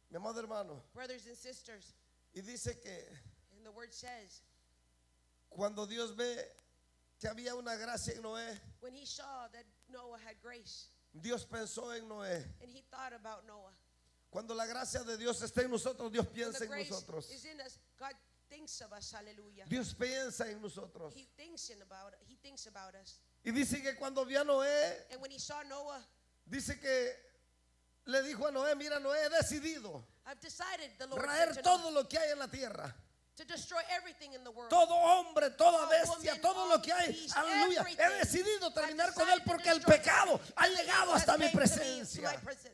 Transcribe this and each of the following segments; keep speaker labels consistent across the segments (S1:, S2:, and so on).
S1: mi amado hermano,
S2: brothers and sisters,
S1: y dice que
S2: and the word says,
S1: cuando Dios ve que había una gracia en Noé,
S2: when he saw that Noah had grace,
S1: Dios pensó en Noé.
S2: and he thought about Noah.
S1: Cuando la gracia de Dios está en nosotros, Dios
S2: When
S1: piensa
S2: the
S1: en
S2: grace
S1: nosotros.
S2: is in us, God thinks of us. Hallelujah.
S1: Dios piensa en nosotros.
S2: He thinks about us.
S1: Y dice que cuando vio a Noé,
S2: And when he saw Noah,
S1: dice que le dijo a Noé, mira, Noé, he decidido
S2: I've decided, the Lord
S1: traer
S2: said to
S1: todo
S2: Noah,
S1: lo que hay en la tierra.
S2: to destroy everything in the world.
S1: Todo hombre, toda
S2: All
S1: bestia,
S2: woman,
S1: todo lo
S2: all
S1: que hay.
S2: beast,
S1: Aleluya.
S2: everything.
S1: He decidido terminar
S2: I've
S1: con él
S2: decided
S1: porque
S2: to
S1: el
S2: destroy
S1: pecado
S2: it.
S1: ha
S2: The
S1: llegado
S2: evil has
S1: hasta mi
S2: came to me, to
S1: presencia.
S2: my presence.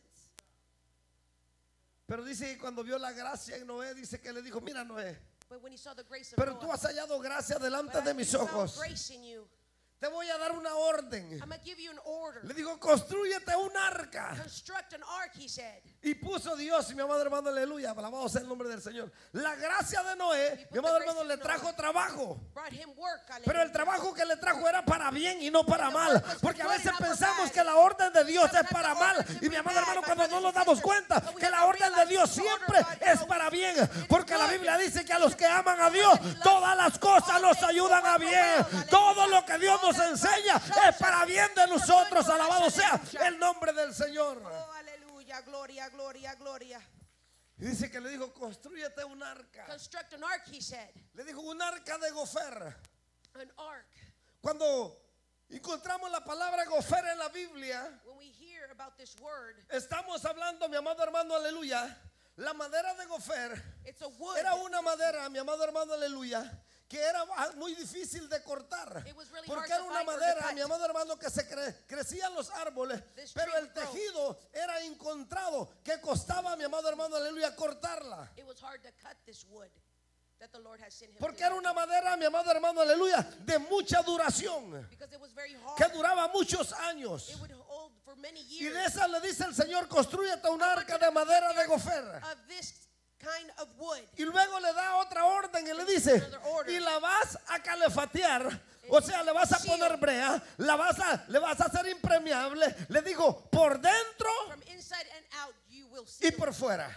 S1: Pero dice que cuando vio la gracia en Noé, dice que le dijo, mira Noé,
S2: But when he saw the grace of
S1: pero
S2: Noah,
S1: tú has hallado gracia delante
S2: but
S1: de
S2: I
S1: mis
S2: found
S1: ojos.
S2: grace in you.
S1: Te voy a dar una orden.
S2: I'm going to give you an order.
S1: Le digo, construyete un arca.
S2: Construct an ark, he said.
S1: Y puso Dios, mi amado hermano, aleluya, alabado sea el nombre del Señor. La gracia de Noé, mi amado hermano, le trajo trabajo.
S2: Brought him work.
S1: Pero el
S2: Hallelujah.
S1: trabajo que le trajo era para bien y no para mal. Porque a veces pensamos que la orden de Dios es para mal. Y mi amado hermano, cuando no nos damos cuenta que la orden de Dios siempre es para bien. Porque la Biblia dice que a los que aman a Dios, todas las cosas nos ayudan a bien. Todo lo que Dios nos enseña es para bien de nosotros. Alabado sea el nombre del Señor.
S2: Oh, aleluya, gloria, gloria, gloria.
S1: Y dice que le dijo, construyete un arca.
S2: Construct an ark, he said.
S1: Le dijo, un arca de gofer.
S2: An ark.
S1: Cuando encontramos la palabra gofer en la Biblia,
S2: When we hear about this word,
S1: estamos hablando, mi amado hermano, aleluya. La madera de gofer
S2: it's a wood.
S1: era una madera, mi amado hermano, aleluya, que era muy difícil de cortar.
S2: It was really
S1: Porque
S2: hard
S1: era
S2: to
S1: una
S2: find or to
S1: madera,
S2: cut.
S1: mi amado hermano, que se crecían los árboles,
S2: This
S1: pero
S2: tree
S1: el
S2: would grow.
S1: tejido era encontrado, que costaba, mi amado hermano, aleluya, cortarla.
S2: It was hard to cut this wood that the Lord has sent him
S1: Porque
S2: to
S1: era
S2: do.
S1: una madera, mi amado hermano, aleluya, de mucha duración,
S2: Because it was very hard.
S1: que duraba muchos años.
S2: It would hold for many
S1: Y
S2: years.
S1: de esa le dice el Señor, construyete un arca de madera de gofer.
S2: Of this kind of wood.
S1: Y luego le da otra orden y le dice, y la vas a calefatear, o sea, le vas a poner brea, le vas a hacer impermeable, le digo, por dentro
S2: From inside and out you will see.
S1: y por fuera.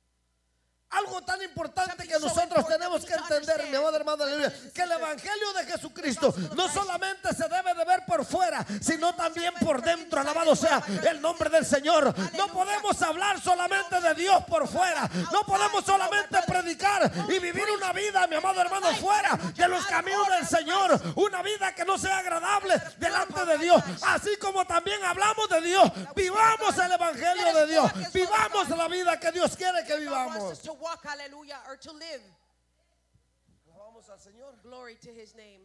S1: Algo tan importante que nosotros tenemos que entender, mi amado hermano, aleluya, que el evangelio de Jesucristo no solamente se debe de ver por fuera, sino también por dentro. Alabado sea el nombre del Señor. No podemos hablar solamente de Dios por fuera. No podemos solamente predicar y vivir una vida, mi amado hermano, fuera de los caminos del Señor. Una vida que no sea agradable delante de Dios. Así como también hablamos de Dios, vivamos el evangelio de Dios. Vivamos la vida que Dios quiere que
S2: God wants
S1: vivamos.
S2: us to walk, hallelujah, or to live.
S1: Alabamos al Señor.
S2: Glory to his name.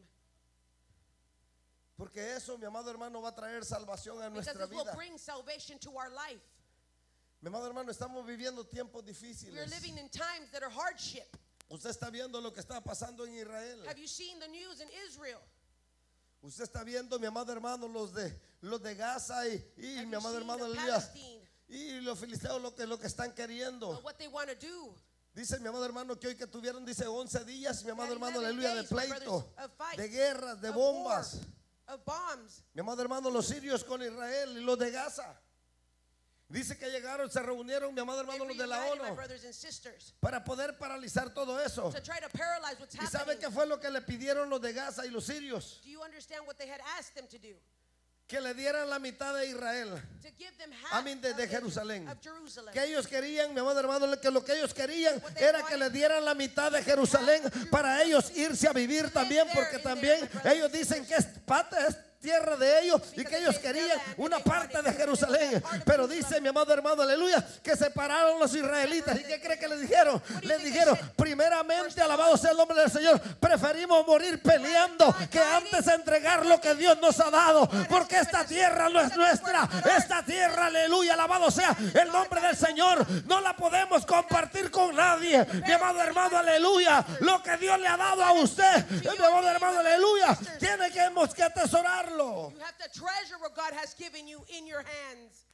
S1: Porque eso, mi amado hermano, va a traer salvación a
S2: Because
S1: nuestra
S2: this will
S1: vida.
S2: bring salvation to our life.
S1: Mi amado hermano, estamos viviendo tiempos
S2: We are
S1: difíciles.
S2: living in times that are hardship.
S1: Usted está viendo lo que está pasando en Israel.
S2: Have you seen the news in Israel?
S1: Usted está viendo, mi amado hermano, los de Gaza y
S2: Have
S1: mi
S2: you
S1: amado
S2: seen
S1: hermano,
S2: the
S1: aleluya,
S2: Palestine?
S1: y los filisteos lo que están queriendo.
S2: What they want to do.
S1: Dice mi amado hermano que hoy que tuvieron, dice 11 días, mi amado
S2: That
S1: hermano,
S2: 11
S1: aleluya, de
S2: days, my brothers,
S1: pleito,
S2: of fight,
S1: de guerras, de
S2: of
S1: bombas.
S2: war, of bombs.
S1: Mi amado hermano, los sirios con Israel y los de Gaza. Dice que llegaron, se reunieron, mi amado
S2: They
S1: hermano, los de la
S2: reunited, my
S1: ONU,
S2: brothers and sisters,
S1: para poder paralizar todo eso.
S2: to try to paralyze what's
S1: ¿Y sabe
S2: happening.
S1: qué fue lo que le pidieron los de Gaza y los sirios?
S2: Do you understand what they had asked them to do?
S1: Que le dieran la mitad de Israel.
S2: To give them half
S1: De
S2: of
S1: Jerusalén.
S2: of Jerusalem.
S1: Que ellos querían, mi amado hermano, que lo que ellos querían era que le dieran la mitad de Jerusalén para ellos irse a vivir también, porque también ellos dicen que es tierra de ellos y que ellos querían una parte de Jerusalén. Pero dice mi amado hermano, aleluya, que separaron los israelitas. ¿Y qué cree que les dijeron? Les dijeron, primeramente, alabado sea el nombre del Señor, preferimos morir peleando que antes entregar lo que Dios nos ha dado, porque esta tierra no es nuestra. Esta tierra, aleluya, alabado sea el nombre del Señor, no la podemos compartir con nadie. Mi amado hermano, aleluya, lo que Dios le ha dado a usted, mi amado hermano, aleluya, tenemos que atesorarlo.
S2: You have to treasure what God has given you in your hands.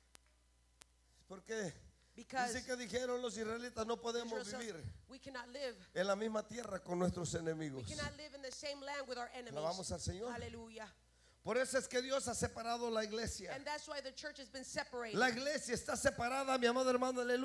S1: Porque
S2: Because
S1: dice que dijeron los israelitas, no podemos
S2: Israel says,
S1: vivir
S2: we cannot live.
S1: en la misma tierra con nuestros
S2: We
S1: enemigos.
S2: cannot live in the same land with our enemies.
S1: Alabamos al Señor.
S2: Hallelujah.
S1: Por eso es que Dios ha separado la iglesia.
S2: And that's why the church has been separated.
S1: La iglesia está separada, mi amado hermano, aleluya.